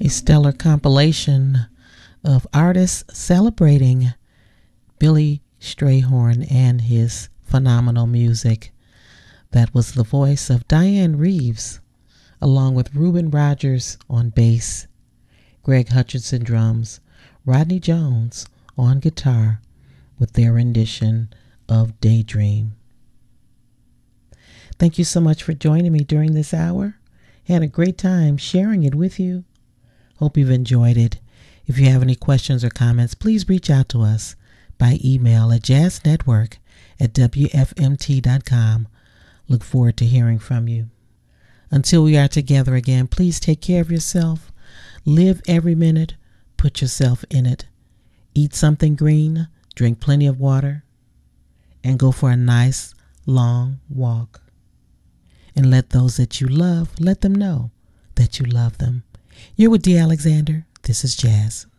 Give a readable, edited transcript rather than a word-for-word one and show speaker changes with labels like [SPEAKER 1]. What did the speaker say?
[SPEAKER 1] a stellar compilation of artists celebrating Billy Strayhorn and his phenomenal music. That was the voice of Diane Reeves, along with Reuben Rogers on bass, Greg Hutchinson drums, Rodney Jones on guitar, with their rendition of Daydream. Thank you so much for joining me during this hour. Had a great time sharing it with you. Hope you've enjoyed it. If you have any questions or comments, please reach out to us by email at jazznetwork@wfmt.com. Look forward to hearing from you. Until we are together again, please take care of yourself. Live every minute. Put yourself in it. Eat something green. Drink plenty of water. And go for a nice, long walk. And let those that you love, let them know that you love them. You're with D. Alexander. This is Jazz.